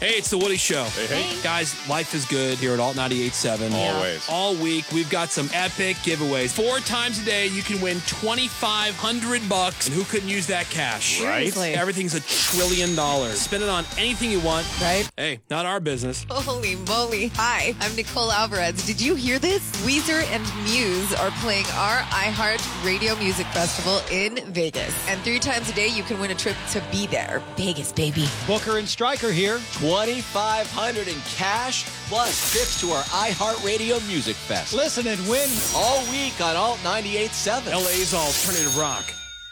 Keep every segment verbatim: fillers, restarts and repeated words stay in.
Hey, it's the Woody Show. Hey, hey. Guys, life is good here at Alt ninety-eight point seven. Always. All week, we've got some epic giveaways. Four times a day, you can win twenty-five hundred bucks. And who couldn't use that cash? Right? Seriously. Everything's a trillion dollars. Spend it on anything you want. Right? Hey, not our business. Holy moly. Hi, I'm Nicole Alvarez. Did you hear this? Weezer and Muse are playing our iHeart Radio Music Festival in Vegas. And three times a day, you can win a trip to be there. Vegas, baby. Booker and Stryker here. twenty-five hundred in cash plus trips to our iHeartRadio Music Fest. Listen and win all week on Alt ninety-eight point seven. L A's alternative rock.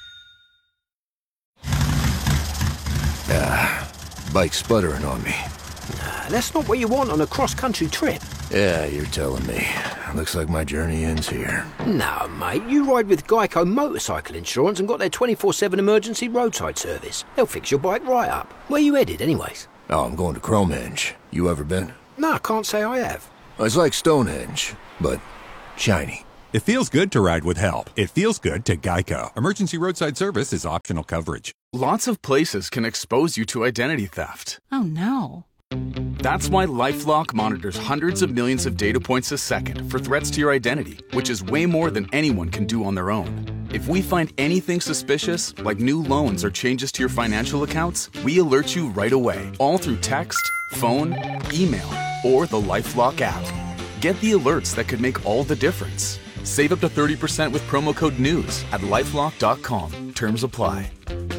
Ah, bike sputtering on me. Nah, that's not what you want on a cross-country trip. Yeah, you're telling me. Looks like my journey ends here. No, mate, you ride with Geico Motorcycle Insurance and got their twenty-four seven emergency roadside service. They'll fix your bike right up. Where you headed, anyways? Oh, I'm going to Cromenge. You ever been? No, I can't say I have. It's like Stonehenge, but shiny. It feels good to ride with help. It feels good to Geico. Emergency roadside service is optional coverage. Lots of places can expose you to identity theft. Oh, no. That's why LifeLock monitors hundreds of millions of data points a second for threats to your identity, which is way more than anyone can do on their own. If we find anything suspicious, like new loans or changes to your financial accounts, we alert you right away, all through text, phone, email, or the LifeLock app. Get the alerts that could make all the difference. Save up to thirty percent with promo code NEWS at lifelock dot com. Terms apply.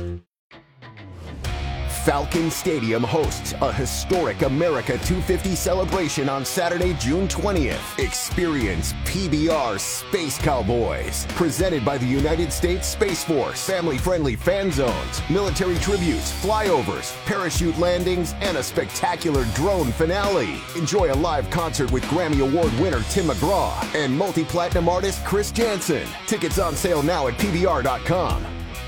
Falcon Stadium hosts a historic America two fifty celebration on Saturday, June twentieth. Experience P B R Space Cowboys, presented by the United States Space Force. Family-friendly fan zones, military tributes, flyovers, parachute landings, and a spectacular drone finale. Enjoy a live concert with Grammy Award winner Tim McGraw and multi-platinum artist Chris Jansen. Tickets on sale now at P B R dot com.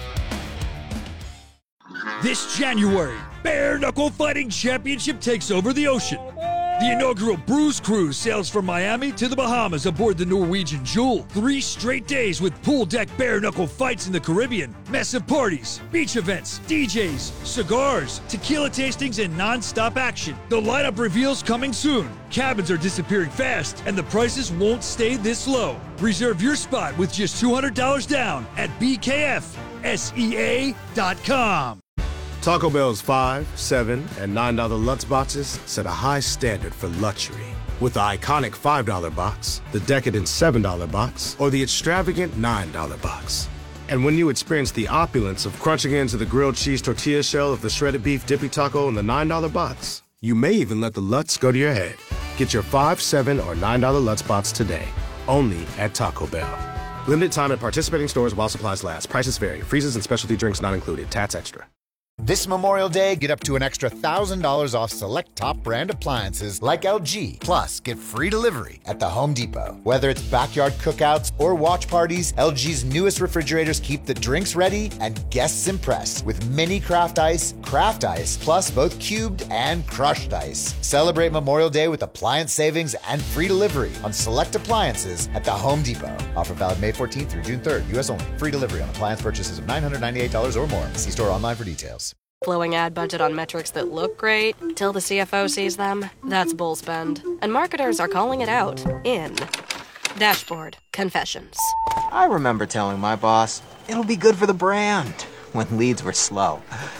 This January, Bare Knuckle Fighting Championship takes over the ocean. The inaugural Bruise Cruise sails from Miami to the Bahamas aboard the Norwegian Jewel. Three straight days with pool deck bare knuckle fights in the Caribbean, massive parties, beach events, D Js, cigars, tequila tastings, and non-stop action. The lineup reveals coming soon. Cabins are disappearing fast, and the prices won't stay this low. Reserve your spot with just two hundred dollars down at B K F S E A dot com. Taco Bell's five, seven, and nine dollar Lutz boxes set a high standard for luxury. With the iconic five dollar box, the decadent seven dollar box, or the extravagant nine dollar box. And when you experience the opulence of crunching into the grilled cheese tortilla shell of the shredded beef dippy taco in the nine dollar box, you may even let the Lutz go to your head. Get your five, seven, or nine dollar Lutz box today, only at Taco Bell. Limited time at participating stores while supplies last. Prices vary. Freezes and specialty drinks not included. Tats extra. This Memorial Day, get up to an extra one thousand dollars off select top brand appliances like L G. Plus, get free delivery at the Home Depot. Whether it's backyard cookouts or watch parties, L G's newest refrigerators keep the drinks ready and guests impressed with mini craft ice, craft ice, plus both cubed and crushed ice. Celebrate Memorial Day with appliance savings and free delivery on select appliances at the Home Depot. Offer valid May fourteenth through June third, U S only. Free delivery on appliance purchases of nine hundred ninety-eight dollars or more. See store online for details. Blowing ad budget on metrics that look great till the C F O sees them. That's bull spend. And marketers are calling it out in Dashboard Confessions. I remember telling my boss, it'll be good for the brand, when leads were slow.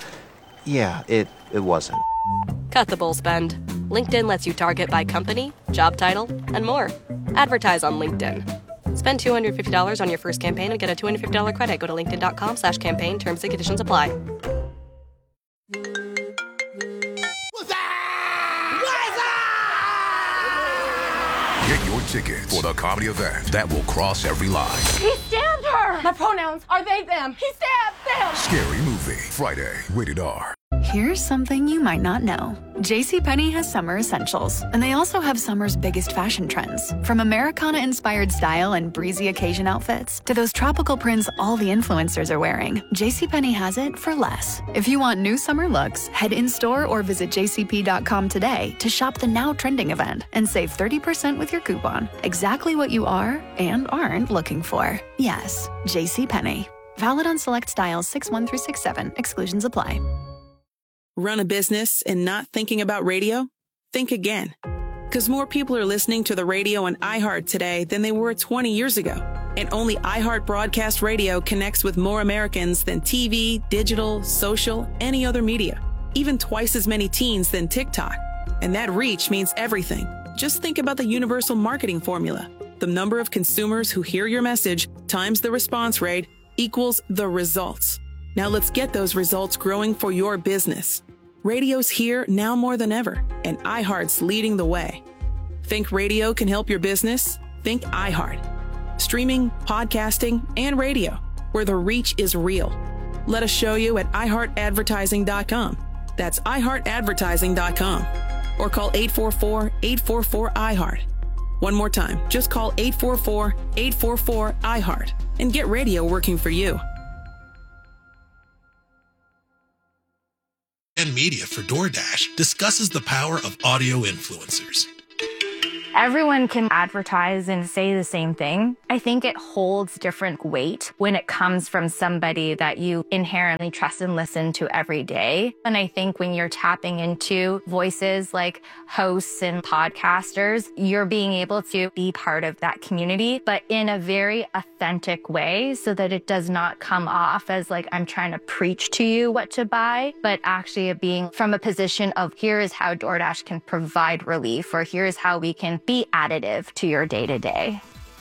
Yeah, it, it wasn't. Cut the bull spend. LinkedIn lets you target by company, job title, and more. Advertise on LinkedIn. Spend two hundred fifty dollars on your first campaign and get a two hundred fifty dollars credit. Go to linkedin.com slash campaign. Terms and conditions apply. Get your tickets for the comedy event that will cross every line. He stabbed her! My pronouns are they, them. He stabbed them! Scary Movie, Friday, rated R. Here's something you might not know. JCPenney has summer essentials, and they also have summer's biggest fashion trends. From Americana-inspired style and breezy occasion outfits to those tropical prints all the influencers are wearing, JCPenney has it for less. If you want new summer looks, head in-store or visit j c p dot com today to shop the now trending event and save thirty percent with your coupon. Exactly what you are and aren't looking for. Yes, JCPenney. Valid on select styles six one through six seven. Exclusions apply. Run a business and not thinking about radio? Think again. Because more people are listening to the radio on iHeart today than they were twenty years ago. And only iHeart Broadcast Radio connects with more Americans than T V, digital, social, any other media. Even twice as many teens than TikTok. And that reach means everything. Just think about the universal marketing formula. The number of consumers who hear your message times the response rate equals the results. Now let's get those results growing for your business. Radio's here now more than ever, and iHeart's leading the way. Think radio can help your business? Think iHeart. Streaming, podcasting, and radio, where the reach is real. Let us show you at i heart advertising dot com. That's i heart advertising dot com. Or call eight four four, eight four four, I heart. One more time, just call eight four four, eight four four, I heart and get radio working for you. And Media for DoorDash discusses the power of audio influencers. Everyone can advertise and say the same thing. I think it holds different weight when it comes from somebody that you inherently trust and listen to every day. And I think when you're tapping into voices like hosts and podcasters, you're being able to be part of that community, but in a very authentic way so that it does not come off as like I'm trying to preach to you what to buy, but actually being from a position of here is how DoorDash can provide relief, or here's how we can be additive to your day-to-day.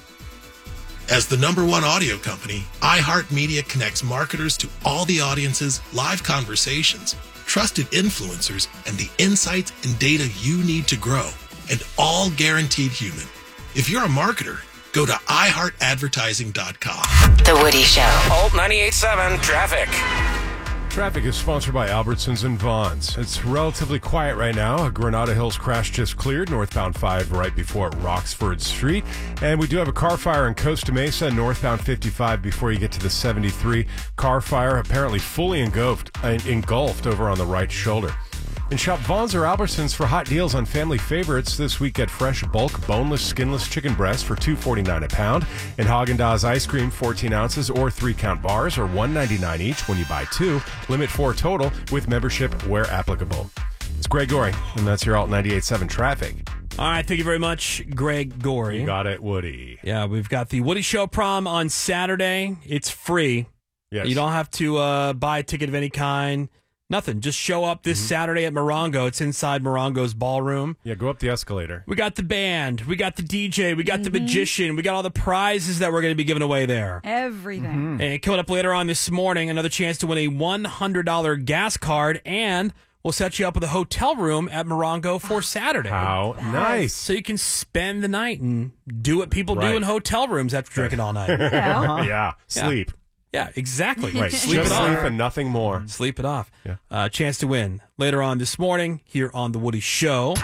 As the number one audio company, iHeartMedia connects marketers to all the audiences, live conversations, trusted influencers, and the insights and data you need to grow, and all guaranteed human. If you're a marketer, go to i heart advertising dot com. The Woody Show. Alt ninety-eight point seven Traffic. Traffic is sponsored by Albertsons and Vons. It's relatively quiet right now. A Granada Hills crash just cleared, northbound five right before Roxford Street. And we do have a car fire in Costa Mesa, northbound fifty-five before you get to the seventy-three. Car fire apparently fully engulfed, uh, engulfed over on the right shoulder. And shop Vons or Albertsons for hot deals on family favorites. This week get fresh bulk boneless, skinless chicken breast for two forty-nine a pound, and Haagen-Dazs ice cream fourteen ounces or three count bars are one ninety-nine each when you buy two. Limit four total with membership where applicable. It's Greg Gorey, and that's your Alt ninety-eight point seven Traffic. All right, thank you very much, Greg Gorey. You got it, Woody. Yeah, we've got the Woody Show prom on Saturday. It's free. Yes. You don't have to uh, buy a ticket of any kind. Nothing. Just show up this mm-hmm. Saturday at Morongo. It's inside Morongo's ballroom. Yeah, go up the escalator. We got the band. We got the D J. We got mm-hmm. the magician. We got all the prizes that we're going to be giving away there. Everything. Mm-hmm. And coming up later on this morning, another chance to win a one hundred dollars gas card, and we'll set you up with a hotel room at Morongo for Saturday. How nice. So you can spend the night and do what people right. do in hotel rooms after drinking all night. Yeah, uh-huh. yeah. sleep. Yeah. Yeah, exactly. Right. Sleep Just it off. sleep and nothing more. Sleep it off. Yeah. Uh, chance to win later on this morning here on The Woody Show.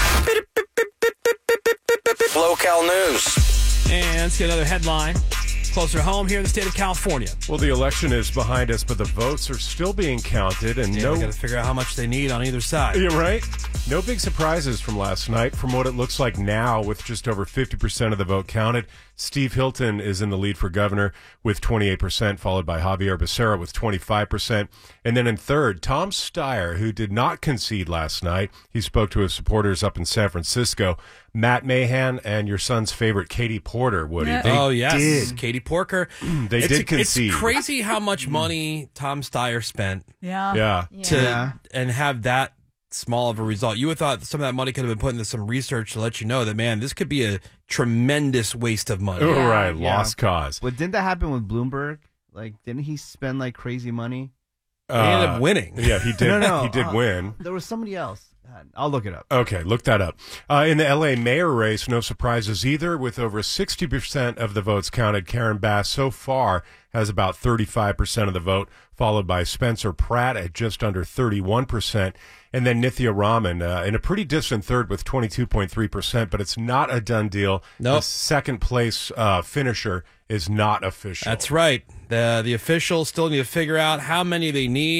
Local news. And let's get another headline. Closer to home here in the state of California. Well, the election is behind us, but the votes are still being counted. And yeah, no, we got to figure out how much they need on either side. You're right. No big surprises from last night. From what it looks like now, with just over fifty percent of the vote counted, Steve Hilton is in the lead for governor with twenty-eight percent, followed by Javier Becerra with twenty-five percent. And then in third, Tom Steyer, who did not concede last night. He spoke to his supporters up in San Francisco. Matt Mahan and your son's favorite, Katie Porter, Woody. Yeah. They oh, yes. did. Katie Porter. They it's did a, concede. It's crazy how much money Tom Steyer spent. Yeah. Yeah. To, yeah. And have that small of a result. You would have thought some of that money could have been put into some research to let you know that, man, this could be a tremendous waste of money. Oh, Yeah. right. Yeah. Lost cause. But didn't that happen with Bloomberg? Like, didn't he spend like crazy money? He ended up Uh, winning. Yeah, he did. No, no, he did uh, win. There was somebody else. I'll look it up. Okay, look that up. Uh, in the L A mayor race, no surprises either. With over sixty percent of the votes counted, Karen Bass so far has about thirty-five percent of the vote, followed by Spencer Pratt at just under thirty-one percent. And then Nithya Raman uh, in a pretty distant third with twenty-two point three percent, but it's not a done deal. Nope. The second place uh, finisher is not official. That's right. The the officials still need to figure out how many they need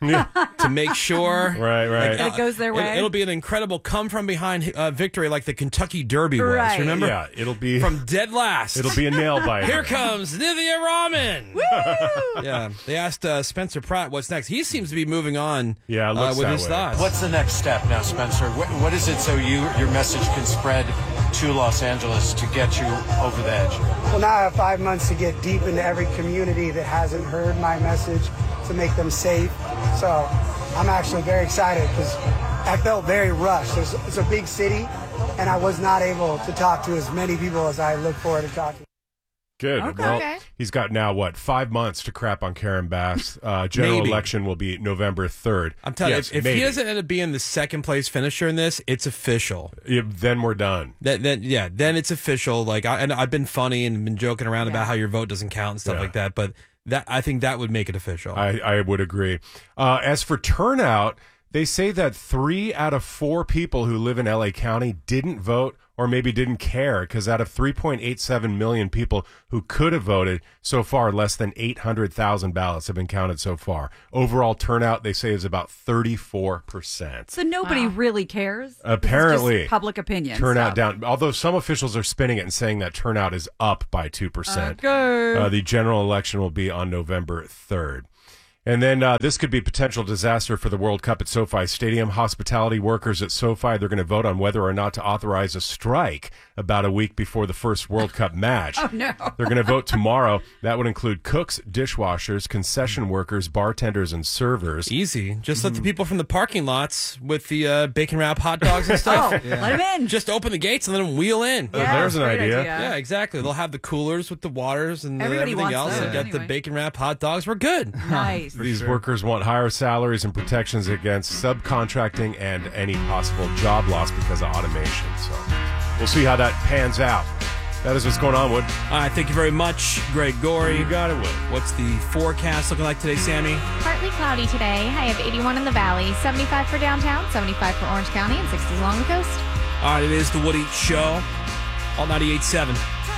to make sure. Right, right. That it goes their way. It, will be an incredible come from behind uh, victory like the Kentucky Derby was. Right. Remember? Yeah, it'll be from dead last. It'll be a nail biter. Here comes Nivea Ramen. Woo! Yeah, they asked uh, Spencer Pratt what's next. He seems to be moving on. Yeah, it uh, looks with that his way. thoughts. What's the next step now, Spencer? What, what is it so you your message can spread to Los Angeles to get you over the edge? Well, now I have five months to get deep into every community that hasn't heard my message to make them safe. So I'm actually very excited because I felt very rushed. It's, it's a big city, and I was not able to talk to as many people as I look forward to talking. Good. Okay. Well, Okay. he's got now, what, five months to crap on Karen Bass. Uh, general Maybe. election will be November third. I'm telling Yes, you, if, if maybe. he doesn't end up being the second place finisher in this, it's official. Yeah, then we're done. That, then yeah, then it's official. Like, I, and I've been funny and been joking around Yeah. about how your vote doesn't count and stuff Yeah. like that, but that I think that would make it official. I, I would agree. Uh, as for turnout, they say that three out of four people who live in L A County didn't vote or maybe didn't care because out of three point eight seven million people who could have voted so far, less than eight hundred thousand ballots have been counted so far. Overall turnout, they say, is about thirty-four percent. So nobody really cares? Apparently, It's just public opinion. turnout stuff. down. Although some officials are spinning it and saying that turnout is up by two percent. Okay. Uh, the general election will be on November third. And then uh, this could be a potential disaster for the World Cup at SoFi Stadium. Hospitality workers at SoFi, they're going to vote on whether or not to authorize a strike about a week before the first World Cup match. Oh, no. They're going to vote tomorrow. That would include cooks, dishwashers, concession workers, bartenders, and servers. Easy. Just let the people from the parking lots with the uh, bacon wrap hot dogs and stuff. Oh, yeah. Let 'em in. Just open the gates and let them wheel in. Oh, there's an great idea. idea. Yeah, exactly. They'll have the coolers with the waters and uh, Everybody everything wants else. that They'll get the anyway. bacon wrap hot dogs. We're good. Nice. These workers want higher salaries and protections against subcontracting and any possible job loss because of automation. So we'll see how that pans out. That is what's going on, Wood. All right, thank you very much, Greg Gorey. You got it, Wood. What's the forecast looking like today, Sammy? Partly cloudy today. High of eighty-one in the valley, seventy-five for downtown, seventy-five for Orange County, and sixty along the coast. All right, it is the Woody Show. All ninety-eight point seven.